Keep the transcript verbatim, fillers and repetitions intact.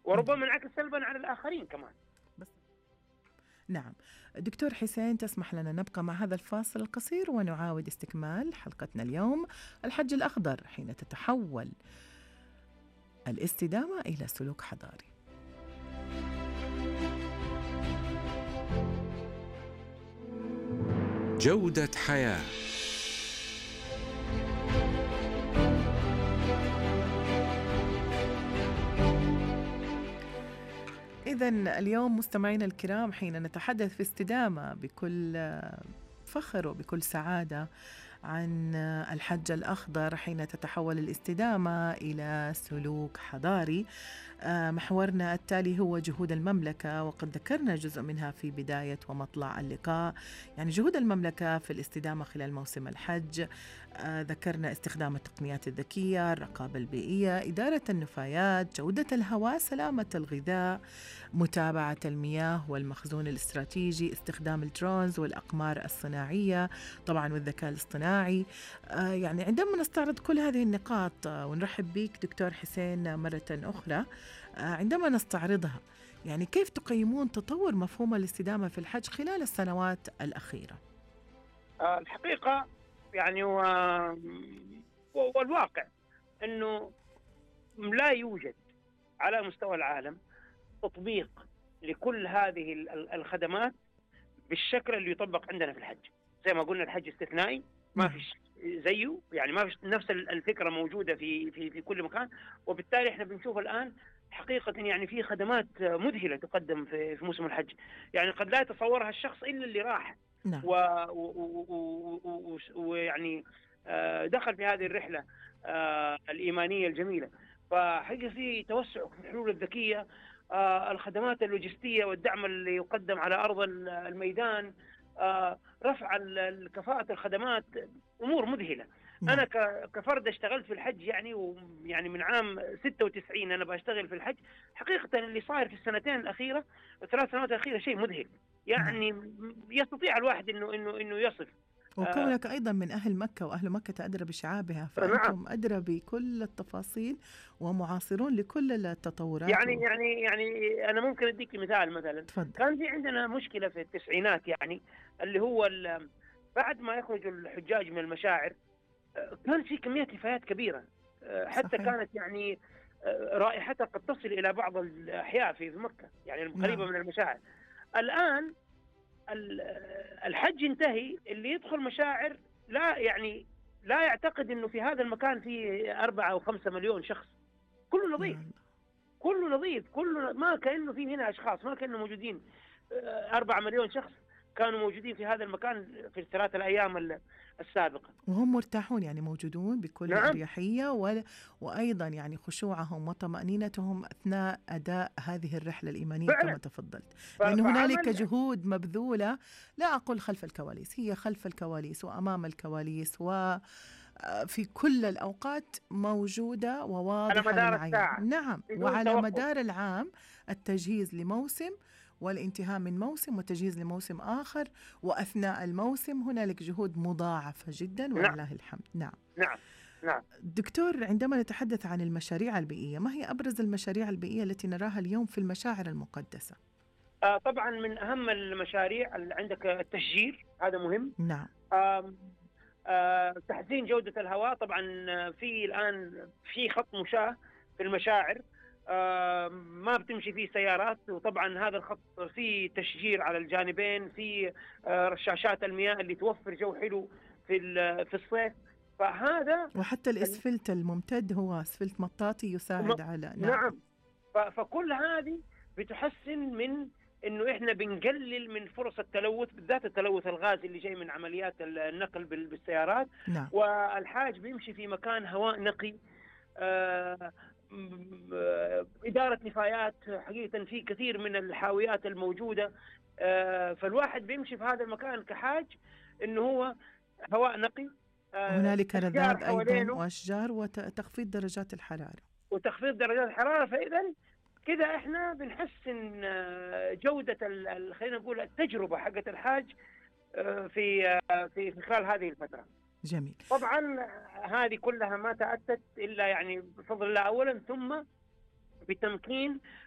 وربما انعكس سلبا على الآخرين كمان. بس نعم. دكتور حسين، تسمح لنا نبقى مع هذا الفاصل القصير ونعاود استكمال حلقتنا اليوم، الحج الأخضر حين تتحول الاستدامة إلى سلوك حضاري. جودة حياة. إذن اليوم مستمعينا الكرام، حين نتحدث في استدامة بكل فخر وبكل سعادة عن الحج الأخضر حين تتحول الاستدامة إلى سلوك حضاري، محورنا التالي هو جهود المملكة، وقد ذكرنا جزء منها في بداية ومطلع اللقاء. يعني جهود المملكة في الاستدامة خلال موسم الحج، ذكرنا استخدام التقنيات الذكية، الرقابة البيئية، إدارة النفايات، جودة الهواء، سلامة الغذاء، متابعة المياه والمخزون الاستراتيجي، استخدام الدرونز والأقمار الصناعية طبعا والذكاء الاصطناعي. آه يعني عندما نستعرض كل هذه النقاط، آه ونرحب بك دكتور حسين مرة أخرى، آه عندما نستعرضها يعني كيف تقيمون تطور مفهوم الاستدامة في الحج خلال السنوات الأخيرة؟ آه الحقيقة يعني والواقع أنه لا يوجد على مستوى العالم تطبيق لكل هذه الخدمات بالشكل اللي يطبق عندنا في الحج. زي ما قلنا الحج استثنائي، ما فيش زيه، يعني ما فيش نفس الفكرة موجودة في في في كل مكان. وبالتالي احنا بنشوف الآن حقيقة يعني في خدمات مذهلة تقدم في في موسم الحج، يعني قد لا يتصورها الشخص إلا اللي راح نعم. ويعني دخل في هذه الرحلة الإيمانية الجميلة. فحقيقة في توسع في الحلول الذكية، آه الخدمات اللوجستية والدعم اللي يقدم على أرض الميدان، آه رفع كفاءة الخدمات، أمور مذهلة. م. أنا كفرد اشتغلت في الحج يعني ويعني من عام ستة وتسعين أنا بشتغل في الحج. حقيقة اللي صاير في السنتين الأخيرة الثلاث سنوات الأخيرة شيء مذهل، يعني م. يستطيع الواحد إنه إنه إنه يصف. وكونك أيضا من أهل مكة، وأهل مكة أدرى بشعابها، فأنتم أدرى بكل التفاصيل ومعاصرون لكل التطورات. يعني يعني يعني أنا ممكن أديك مثال. مثلا تفضل. كان في عندنا مشكلة في التسعينات، يعني اللي هو بعد ما يخرج الحجاج من المشاعر كان في كمية نفايات كبيرة، حتى صحيح. كانت يعني رائحتها قد تصل إلى بعض الأحياء في مكة يعني القريبة نعم. من المشاعر. الآن الحج انتهي، اللي يدخل مشاعر لا يعني لا يعتقد انه في هذا المكان في أربعة أو خمسة مليون شخص، كله نظيف، كله نظيف، كله ما كأنه في هنا أشخاص، ما كأنه موجودين أربعة مليون شخص كانوا موجودين في هذا المكان في الثلاث الأيام السابقة، وهم مرتاحون يعني موجودون بكل نعم. أريحية و... وأيضا يعني خشوعهم وطمأنينتهم أثناء أداء هذه الرحلة الإيمانية فعلا. كما تفضلت، ف... لأن هنالك جهود مبذولة، لا أقول خلف الكواليس، هي خلف الكواليس وأمام الكواليس وفي كل الأوقات موجودة وواضحة للعين. نعم. وعلى توقف. مدار العام التجهيز لموسم والانتهاء من موسم وتجهيز لموسم آخر، وأثناء الموسم هنالك جهود مضاعفة جدا ولله نعم. الحمد. نعم نعم نعم. دكتور، عندما نتحدث عن المشاريع البيئية، ما هي أبرز المشاريع البيئية التي نراها اليوم في المشاعر المقدسة؟ آه طبعا من أهم المشاريع عندك التشجير، هذا مهم. نعم. آه آه تحسين جودة الهواء، طبعا في الآن في خط مشاة في المشاعر آه ما بتمشي فيه سيارات، وطبعا هذا الخط فيه تشجير على الجانبين، في آه رشاشات المياه اللي توفر جو حلو في في الصيف. فهذا وحتى الاسفلت الممتد هو اسفلت مطاطي يساعد على نعم, نعم. فكل هذه بتحسن من انه احنا بنقلل من فرص التلوث، بالذات التلوث الغازي اللي جاي من عمليات النقل بالسيارات. نعم. والحاج بيمشي في مكان هواء نقي، آه إدارة نفايات، حقيقة في كثير من الحاويات الموجودة، آه فالواحد بيمشي في هذا المكان كحاج إنه هو هواء نقي، آه هنالك رذاذ أيضا وأشجار وتخفيض درجات الحرارة وتخفيض درجات الحرارة. فإذا كده إحنا بنحسن جودة خلينا نقول التجربة حقة الحاج في في خلال هذه الفترة. جميل. طبعا هذه كلها ما تأتت إلا يعني بفضل الله أولا، ثم بتمكين